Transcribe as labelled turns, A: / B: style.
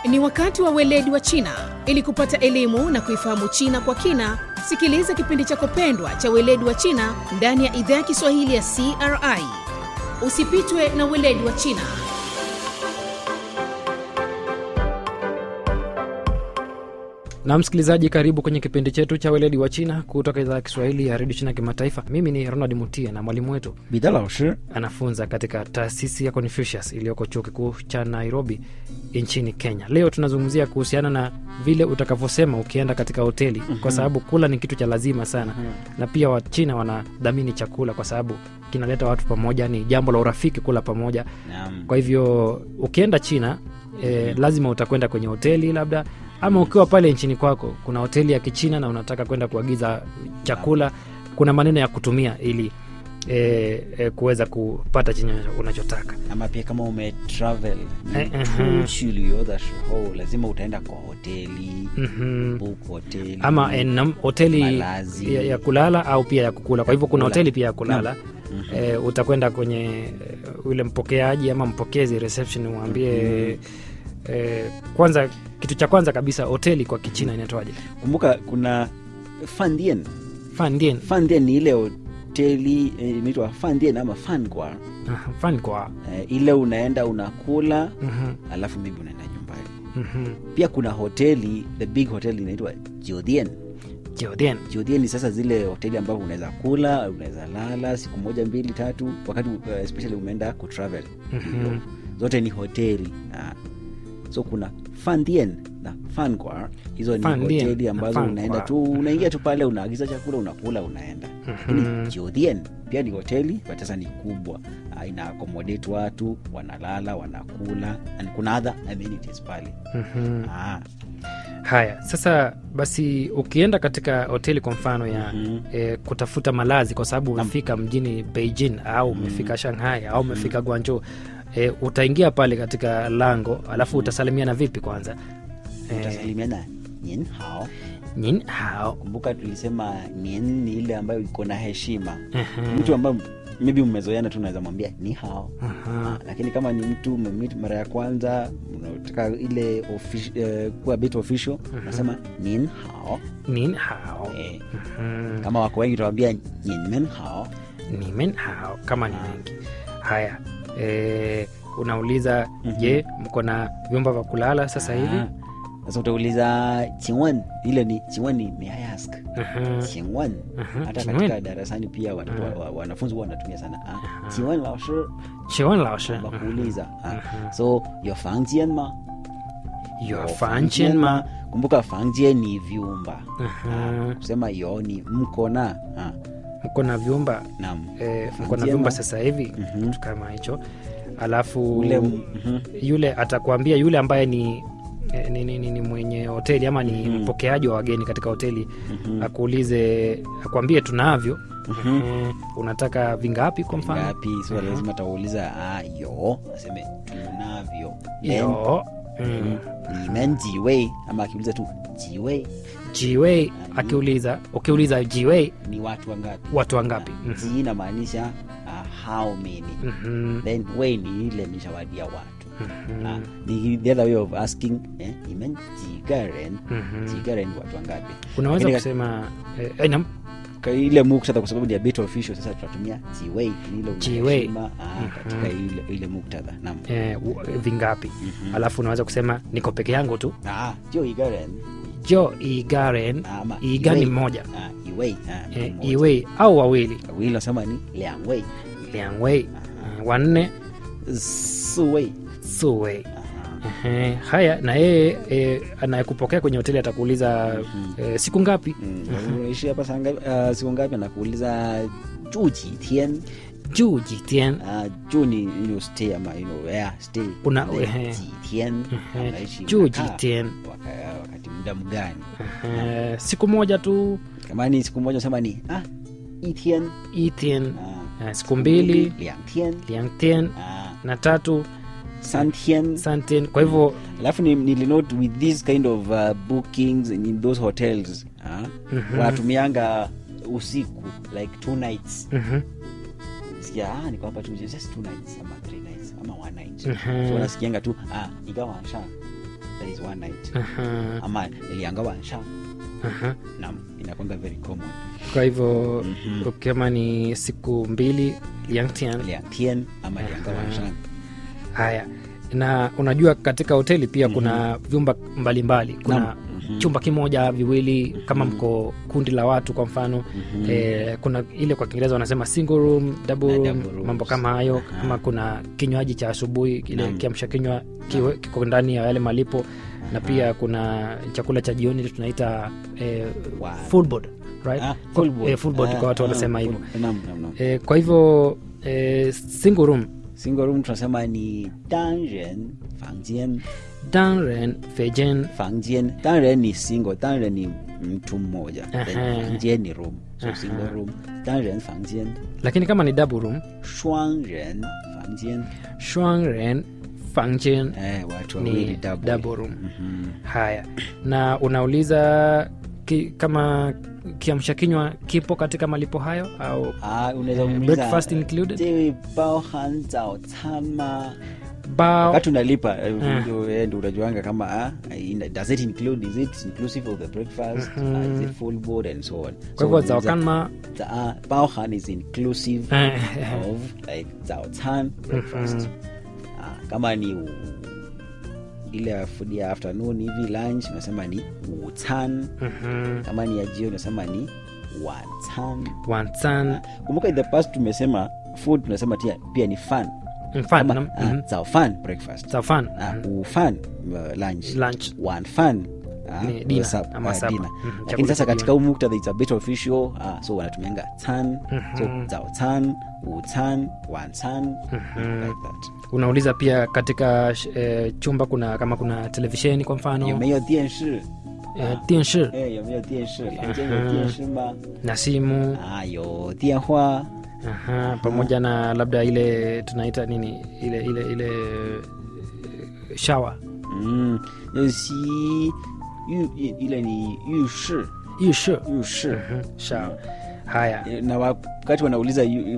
A: Ni wakati wa weledi wa China. Ili kupata elimu na kuifahamu China kwa kina, sikiliza kipindi chako pendwa cha weledi wa China ndani ya idhaa ya Kiswahili ya CRI. Usipitwe na weledi wa China.
B: Na msikilizaji, karibu kwenye kipindi chetu cha weledi wa China kutoka idhaa ya Kiswahili ya Radio China Kimataifa. Mimi ni Ronald Mutia na mwalimu wetu
C: Bida Laoshi
B: anafunza katika taasisi ya Confucius iliyoko chuo kikuu cha Nairobi nchini Kenya. Leo tunazungumzia kuhusiana na vile utakavyosema ukienda katika hoteli, kwa sababu kula ni kitu cha lazima sana. Na pia wa China wanadhamini chakula kwa sababu kinaleta watu pamoja, ni jambo la urafiki kula pamoja. Kwa hivyo ukienda China lazima utakwenda kwenye hoteli labda, ama ukiwa pale nchini kwako kuna hoteli ya Kichina na unataka kwenda kuagiza chakula, kuna maneno ya kutumia ili kuweza kupata chenye unachotaka.
C: Ama pia kama umetravel lazima utaenda kwa hoteli, book hoteli, ama
B: hoteli ya kulala au pia ya kukula. Kwa hivyo kuna hoteli pia ya kulala. Utakwenda kwenye ule mpokeaji ama mpokezi, reception, umwambie kwanza, kitu cha kwanza kabisa, hoteli kwa Kichina inaitwaje?
C: Kumbuka kuna Fandien. Fandien ni ile hoteli inaitwa Fandien ama Fangua.
B: Fangua.
C: Ile unaenda unakula, alafu maybe unaenda nyumbani. Pia kuna hoteli, the big hotel inaitwa Jiudian. Jiudian ni sasa zile hoteli ambapo unaweza kula, unaweza lala siku moja, mbili, tatu, wakati especially umeenda kutravel. Zote ni hoteli. So kuna Fandien na Fangua. Hizo ni hoteli ambazo unaenda tu, unaingia tu pale, unaagiza chakula, unakula, unaenda. Jiudian pia ni hoteli, but sasa ni kubwa. Ina accommodate watu, wanalala, wanakula, and kuna other amenities pale.
B: Haya, sasa basi ukienda katika hoteli kwa mfano ya kutafuta malazi, kwa sababu umefika mjini Beijing au umefika Shanghai au umefika Guangzhou, utaingia pale katika lango, alafu utasalimiana vipi kwanza?
C: Utasalimiana Nin hao. Kumbuka tulisema Nin ni ile ambayo iko na heshima. Mtu ambaye maybe mmezoeana tu unaweza mwambia ni hao. Lakini kama ni mtu mmemit mara ya kwanza, unataka ile kuwa bit official, unasema Nin hao. Kama wako wengi utawaambia Nin hao kama ni wengi. Haya, unauliza je, mko na vyumba vya kulala sasa hivi? Sasa utauliza Qingwen, ile ni Qingwen ni may I ask. Qingwen. Hata katika darasani pia wanafunzi wanatumia sana. Qingwen Laoshi. Wakuuliza. So your fangjian ma? Kumbuka fangjian ni vyumba. Kusema yo ni mko na
B: vyumba.
C: Naam.
B: Mko na vyumba sasa hivi, kitu kama hicho. Alafu yule atakwambia, yule ambaye ni mwenye hoteli ama ni mpokeaji wa wageni katika hoteli, akwambie tunavyo. Unataka vingapi kwa mfano?
C: Vingapi? So lazima tauliza yo, aseme tunavyo.
B: Yo.
C: Nimen jiwei, ama akiuliza tu jiwei. Ukiuliza jiwei ni watu wangapi? Ji inamaanisha how many. Then wei ni ile nishawadia watu. The other way of asking, nimen jigaren watu wangapi?
B: Unaweza kusema
C: ile muktadha, kwa sababu ni a bit official, sasa tunatumia jiwei, ile katika ile muktadha. Naam.
B: Vingapi? Alafu unaweza kusema niko peke yangu tu. Jo igaren. Igani mmoja. Iwei au wawili.
C: Wawili nasema ni liangwei.
B: Wanne suwei. Haya, na yeye anayekupokea kwenye hoteli atakuuliza siku ngapi?
C: Unaishi hapa siku ngapi? Anakuuliza juji tian. Ju ni stay ama stay.
B: Una
C: tian.
B: Juji tian.
C: Wakati muda mgani?
B: Siku moja tu. Kama
C: ni siku moja sema ni
B: itian. Siku mbili liang tian. Na tatu Santien. Kwa hivyo
C: alafu nilinote with this kind of bookings in those hotels, wanatumianga usiku like 2 nights. Niko hapa tu just 2 nights ama 3 nights ama 1 night. So nasikianga tu ingawa that is one night.
B: Aha.
C: Ama 2个晚上.
B: Aha.
C: Naam, inakuwa very common.
B: Kwa hivyo kama ni siku 2 2天
C: 2天 ama 2个晚上.
B: Haya, na unajua katika hoteli pia kuna vyumba mbalimbali. Kuna chumba kimoja, viwili, kama mko kundi la watu kwa mfano. Kuna ile kwa Kiingereza wanasema single room, double room, mambo kama hayo. Kama kuna kinywaji cha asubuhi, kile kiamsha kinywa kiko ndani ya yale malipo, na pia kuna chakula cha jioni tunaita full board, right? Full board kwa watu wanasema hivyo. Kwa hivyo single room
C: tunasema ni 单人房间.
B: 单人房间
C: 单人ni single, 单人ni mtu mmoja, 房间ni room, so single room, 单人房间.
B: Lakini kama ni double room,
C: 双人房间.
B: 双人房间
C: watu wawili,
B: double room. Haya, na unauliza kama kiamsha kinywa kipo katika malipo hayo au
C: unaweza kuuliza
B: breakfast included?
C: 这包含早餐吗?
B: Bao
C: wakati unalipa ndio unajuanga kama does it include, is it inclusive of the breakfast, is it full board and so on.
B: Kwa hivyo zaokanma
C: bao han is inclusive of like 早餐 breakfast. Kama ni ile food ya afternoon hivi lunch unasema ni 午餐. Kama ni ya jioni unasema ni 晚餐.
B: 晚餐.
C: Kumbuka in the past tumesema food tunasema pia ni fun. 早饭 breakfast,
B: 早饭
C: 午饭 lunch, 晚饭
B: dinner ama supper.
C: Lakini sasa katika huu muktadha it's a bit official, so wanatumianga 餐, so 早餐, 午餐, 晚餐, like that.
B: Unauliza pia katika chumba kama kuna televisheni kwa mfano,
C: 有没有电视?
B: 电视
C: 有没有电视? 房间有电视吗?
B: na simu
C: 有电话.
B: pamoja na labda ile tunaita nini ile shower.
C: 有洗ile ni 浴室
B: shower. Haya,
C: na wakati wanauliza